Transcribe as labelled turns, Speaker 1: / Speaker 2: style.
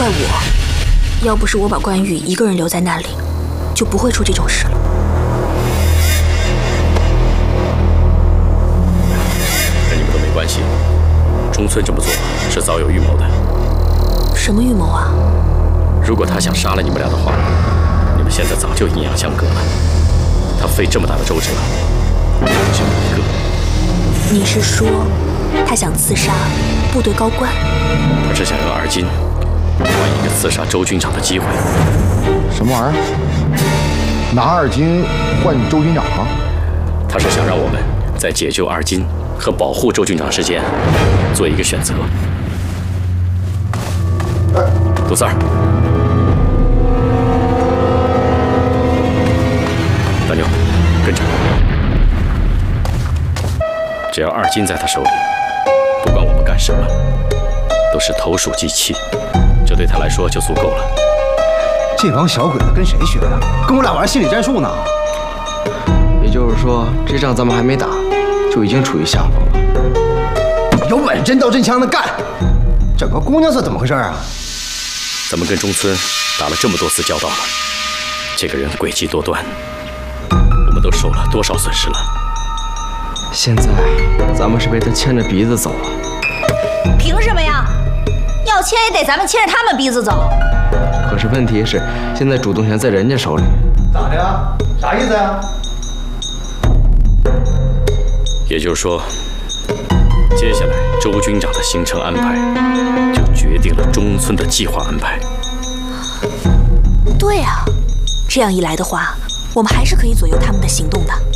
Speaker 1: 怪我，要不是我把关羽一个人留在那里，就不会出这种事了。
Speaker 2: 跟你们都没关系。中村这么做是早有预谋的。
Speaker 1: 什么预谋啊？
Speaker 2: 如果他想杀了你们俩的话，你们现在早就阴阳相隔了。他费这么大的周折，只有一个。
Speaker 1: 你是说，他想刺杀部队高官？
Speaker 2: 他是想用2金换一个刺杀周军长的机会。
Speaker 3: 什么玩意儿？拿2金换周军长？
Speaker 2: 他是想让我们在解救2金和保护周军长之间做一个选择。杜三儿，大牛，跟着。只要2金在他手里，不管我们干什么，都是投鼠忌器，这对他来说就足够了。
Speaker 4: 这帮小鬼子跟谁学的？跟我俩玩心理战术呢？
Speaker 5: 也就是说，这仗咱们还没打，就已经处于下风了。
Speaker 4: 有本事真刀真枪的干！整个姑娘是怎么回事啊？
Speaker 2: 咱们跟中村打了这么多次交道了，这个人诡计多端，我们都受了多少损失了？
Speaker 5: 现在咱们是被他牵着鼻子走啊！
Speaker 6: 凭什么呀？要牵也得咱们牵着他们鼻子走。
Speaker 5: 可是问题是，现在主动权在人家手里。
Speaker 4: 咋的呀？啥意思呀？
Speaker 2: 也就是说，接下来周军长的行程安排就决定了中村的计划安排。
Speaker 1: 对啊，这样一来的话，我们还是可以左右他们的行动的。